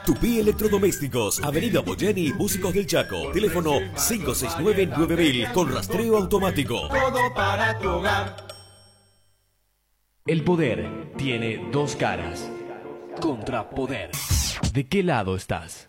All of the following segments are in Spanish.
Tupí Electrodomésticos, Avenida Boyeni, Músicos del Chaco. Teléfono 569-9000 con rastreo automático. Todo para tu hogar. El poder tiene dos caras. Contrapoder. ¿De qué lado estás?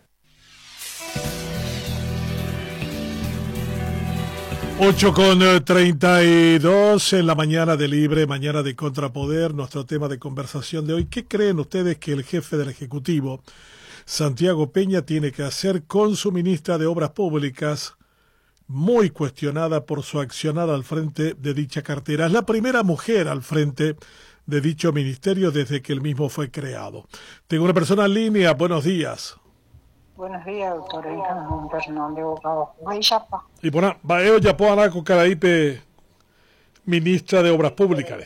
8:32 en la mañana de Libre, mañana de Contrapoder. Nuestro tema de conversación de hoy: ¿qué creen ustedes que el jefe del Ejecutivo, Santiago Peña, tiene que hacer con su ministra de Obras Públicas, muy cuestionada por su accionar al frente de dicha cartera? Es la primera mujer al frente de dicho ministerio desde que el mismo fue creado. Tengo una persona en línea. Buenos días. Buenos días, doctor. Un personal de abogado. Y bueno, Baeo ya puedo hablar con Caraipe, ministra de Obras Públicas.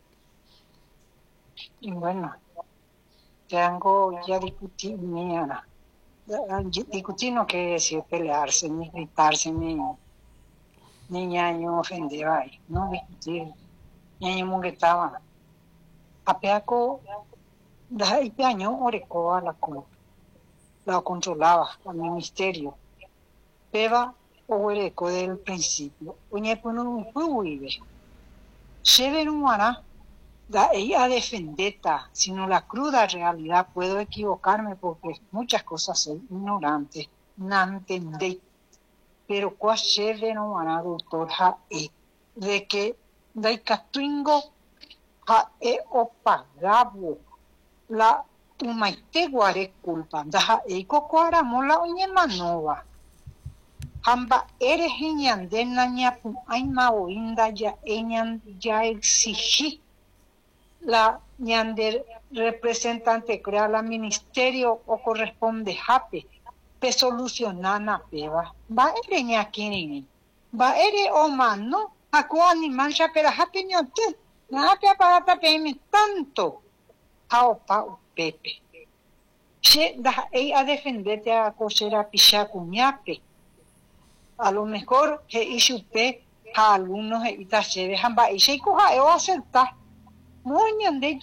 Y bueno, tengo ya discutir, discutir no quiere decir pelearse, ni gritarse, ni ñaño ofender ahí, no discutir, ñaño monguetaba. Apeaco, da y año orecoa la controlaba al ministerio. Peba o eco del principio. Oye, pues no fue vive. Lleven un maná, da ella defendeta, sino la cruda realidad. Puedo equivocarme porque muchas cosas soy ignorante, no entendí. Pero cuál lleven un maná, doctor, de que da catuingo o pagabo la umaite guare culpa, da eco cuara mola oye manova. Hamba eres eñan de naña pum aima o inda ya eñan ya exigí la ñander representante crea la ministerio o corresponde jape pe solucionana peba va ere ña kinini va ere o mano ako animal ya pero jape ñote nada que apagata peme tanto hao pa pepe che da a defenderte a cosera pisha cuñape. A lo mejor que ishupe a algunos itache hamba ishiko ha o acepta moñan de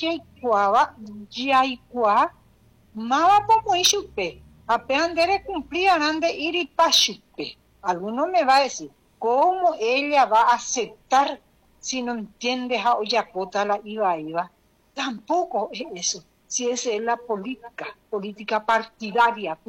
jaikwa mava como ishupe apenas de cumplir ande ir y pashupe. Algunos me va a decir cómo ella va a aceptar si no entiende a oyacota la iba. Tampoco es eso. Si esa es la política partidaria.